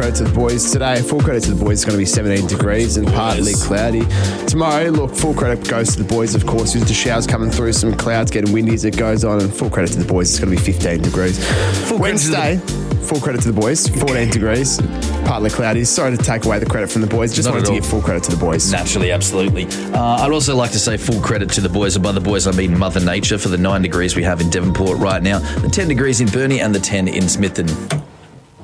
credit to the boys. Today, full credit to the boys is going to be 17 degrees and partly cloudy. Tomorrow, look, full credit goes to the boys, of course. There's the showers coming through, some clouds getting windy as it goes on, and full credit to the boys. It's going to be 15 degrees. Wednesday, full credit to the boys, 14 degrees, partly cloudy. Sorry to take away the credit from the boys. Just wanted to give full credit to the boys. Naturally, absolutely. I'd also like to say full credit to the boys, and by the boys I mean Mother Nature, for the 9 degrees we have in Devonport right now, the 10 degrees in Burnie and the 10 in Smithton.